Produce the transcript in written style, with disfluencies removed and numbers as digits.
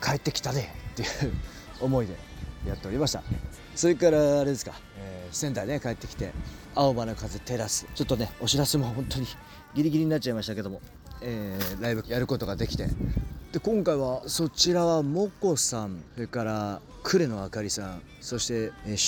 帰ってきたねっていう思いでやっておりました。それからあれですか、仙台ね帰ってきて青葉の風テラスちょっとねお知らせも本当にギリギリになっちゃいましたけども、ライブやることができて、で今回はそちらはモコさん、それから呉野あかりさん、そして、